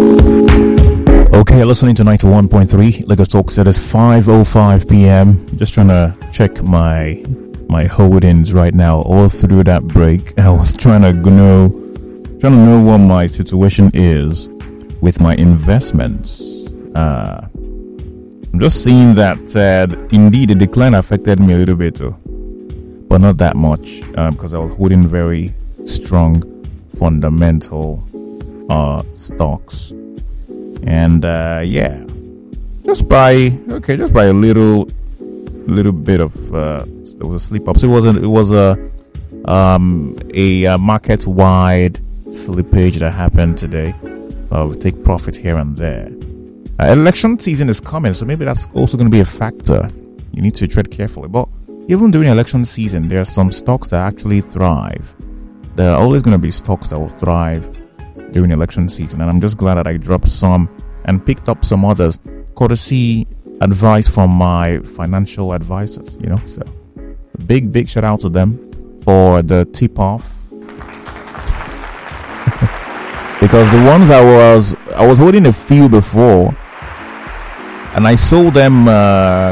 Okay, listening to 91.3 Lagos Talks. It is 5:05 p.m. Just trying to check my holdings right now. All through that break, I was trying to know what my situation is with my investments. I'm just seeing that indeed the decline affected me a little bit too, but not that much because I was holding very strong fundamental stocks. And just by a little bit of there was a slip up. So it was a market wide slippage that happened today. We take profit here and there. Election season is coming, so maybe that's also going to be a factor. You need to tread carefully. But even during election season, there are some stocks that actually thrive. There are always going to be stocks that will thrive during election season, and I'm just glad that I dropped some and picked up some others, courtesy advice from my financial advisors. So big shout out to them for the tip off. Because the ones I was holding a few before, and I sold them